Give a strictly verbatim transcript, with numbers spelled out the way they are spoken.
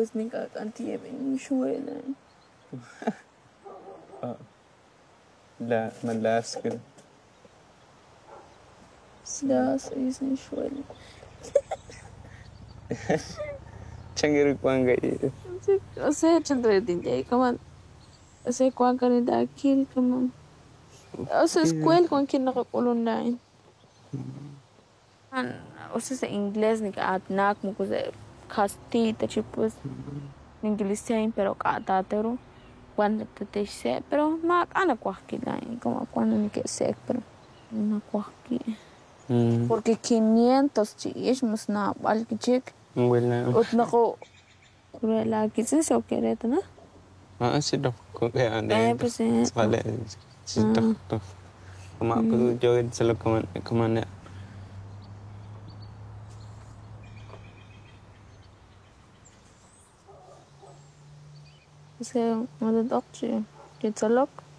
pues ni kakanti ben shuela. لا ملاس كده لا سيسن shuela. Changiri kwanga hiyo. O sea, chandre dinjay kaman. O sea, kwa kani da kill kaman. O sea, escuela con quien nakakulundain. O sea, sa inglés ni ka atnak mo ko sa kastita chipus. Inglesen pero katatero. Cuando te te se pero ma ana kwaki lain como cuando ni que se pero na kwaki. Porque quinientos chis mus na bal kichik. Wala. Ut nako kurela kitsin so kereta na. Ah, si dok ko kaya Eh ande. pues eh. Sekali si dok dok. Kama aku join selalu kemana kemana. Parce que madadok chi kitsalok.